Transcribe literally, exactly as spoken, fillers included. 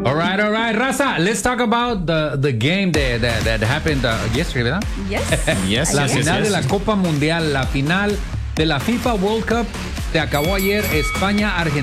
All right, all right, Raza. Let's talk about the, the game that, that, that happened uh, yesterday, ¿verdad? Yes. Yes, La yes, final yes. de la Copa Mundial, la final de la FIFA World Cup. Se acabó ayer España-Argentina.